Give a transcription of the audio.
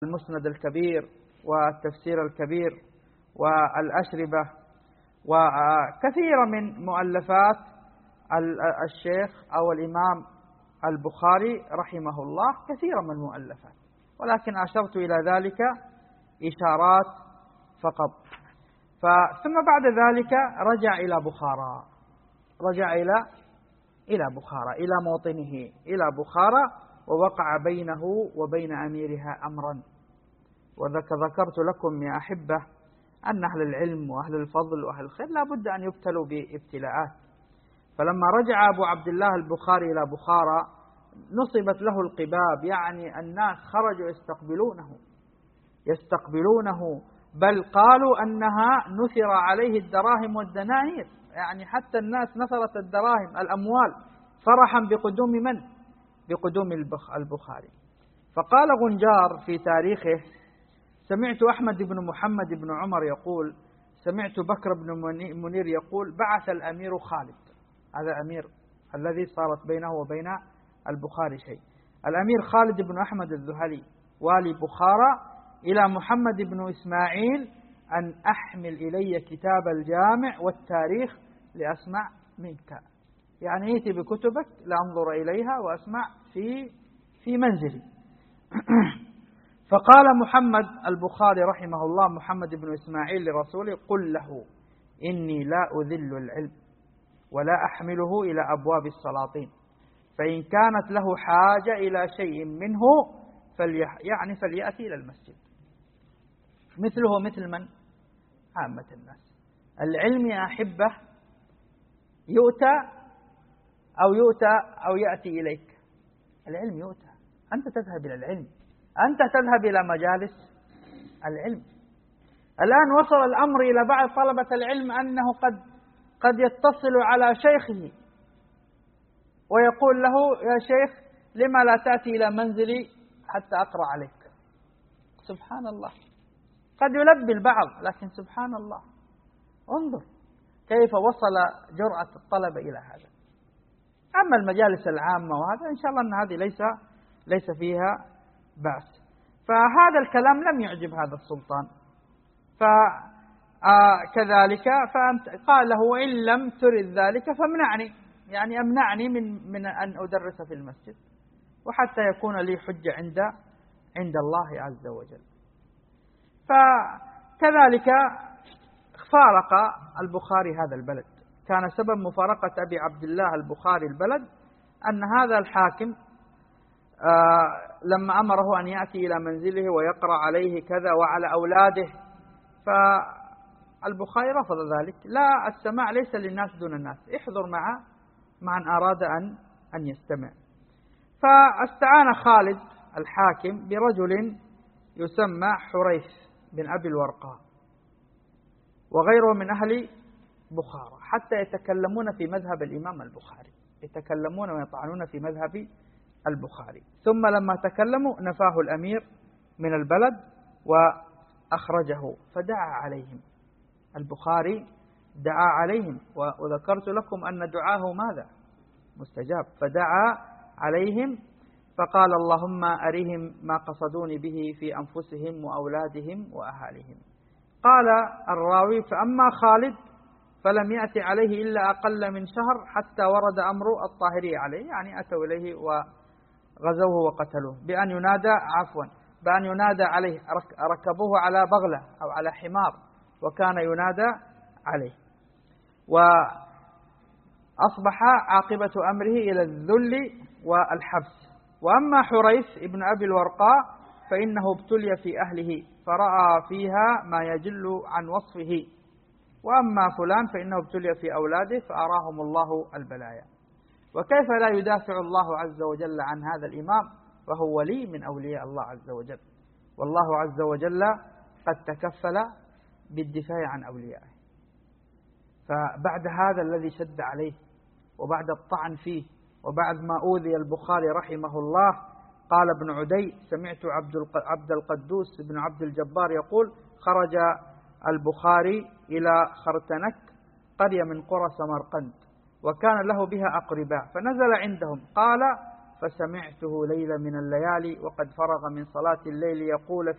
المسند الكبير والتفسير الكبير والأشربة وكثير من مؤلفات الشيخ أو الإمام البخاري رحمه الله، كثيرا من المؤلفات، ولكن أشرت إلى ذلك إشارات فقط. ثم بعد ذلك رجع إلى بخارى، رجع إلى بخارى، إلى موطنه، إلى بخارى، ووقع بينه وبين أميرها أمرا. وذكرت لكم يا أحبة أن أهل العلم وأهل الفضل وأهل الخير لا بد أن يبتلوا بابتلاءات. فلما رجع أبو عبد الله البخاري إلى بخارى نصبت له القباب، يعني الناس خرجوا يستقبلونه، بل قالوا أنها نثر عليه الدراهم والدنانير، يعني حتى الناس نثرت الدراهم الأموال فرحا بقدوم من؟ بقدوم البخاري. فقال غنجار في تاريخه: سمعت أحمد بن محمد بن عمر يقول: سمعت بكر بن منير يقول: بعث الأمير خالد، هذا أمير الذي صارت بينه وبين البخاري شيء، الأمير خالد بن أحمد الذهلي والي بخارى إلى محمد بن إسماعيل أن أحمل إلي كتاب الجامع والتاريخ لأسمع منك، يعني ائتي بكتبك لأنظر إليها وأسمع في منزلي. فقال محمد البخاري رحمه الله محمد بن إسماعيل لرسوله: قل له إني لا أذل العلم ولا أحمله إلى أبواب السلاطين، فإن كانت له حاجة إلى شيء منه فليأتي إلى المسجد. مثله مثل من؟ عامة الناس. العلم يا أحبة يؤتى أو يأتي إليك. العلم يؤتى، أنت تذهب إلى العلم، أنت تذهب إلى مجالس العلم. الآن وصل الأمر إلى بعض طلبة العلم أنه قد يتصل على شيخه ويقول له: يا شيخ لما لا تأتي إلى منزلي حتى أقرأ عليك؟ سبحان الله، قد يلبي البعض، لكن سبحان الله، انظر كيف وصل جرأة الطلبة إلى هذا. أما المجالس العامة وهذا إن شاء الله أن هذه ليس فيها بأس. فهذا الكلام لم يعجب هذا السلطان، فكذلك قال له: إن لم ترد ذلك فامنعني، يعني أمنعني من أن أدرس في المسجد، وحتى يكون لي حجة عند الله عز وجل. فكذلك فارق البخاري هذا البلد. كان سبب مفارقة أبي عبد الله البخاري البلد أن هذا الحاكم لما أمره أن يأتي إلى منزله ويقرأ عليه كذا وعلى أولاده، فالبخاري رفض ذلك. لا، السماع ليس للناس دون الناس، احضر مع من أراد أن يستمع. فاستعان خالد الحاكم برجل يسمى حريث بن أبي الورقاء وغيره من أهل بخارى، حتى يتكلمون في مذهب الإمام البخاري، يتكلمون ويطعنون في مذهب البخاري. ثم لما تكلموا نفاه الأمير من البلد وأخرجه، فدعا عليهم البخاري، دعا عليهم، وذكرت لكم أن دعاه ماذا؟ مستجاب. فدعا عليهم فقال: اللهم أرهم ما قصدوني به في أنفسهم وأولادهم وأهاليهم. قال الراوي: فأما خالد فلم يأتي عليه إلا أقل من شهر حتى ورد أمر الطاهرية عليه، يعني أتوا إليه وغزوه وقتلوه بأن ينادى عليه، ركبوه على بغلة أو على حمار وكان ينادى عليه، وأصبح عاقبة أمره إلى الذل والحبس. وأما حريث ابن أبي الورقاء فإنه ابتلي في أهله فرأى فيها ما يجل عن وصفه، وأما فلان فإنه ابتلي في أولاده فأراهم الله البلايا. وكيف لا يدافع الله عز وجل عن هذا الإمام وهو ولي من أولياء الله عز وجل، والله عز وجل قد تكفل بالدفاع عن أوليائه. فبعد هذا الذي شد عليه وبعد الطعن فيه وبعد ما أوذي البخاري رحمه الله، قال ابن عدي: سمعت عبد القدوس بن عبد الجبار يقول: خرج البخاري إلى خرتنك، قرية من قرى سمرقند، وكان له بها أقرباء، فنزل عندهم. قال: فسمعته ليلة من الليالي وقد فرغ من صلاة الليل يقول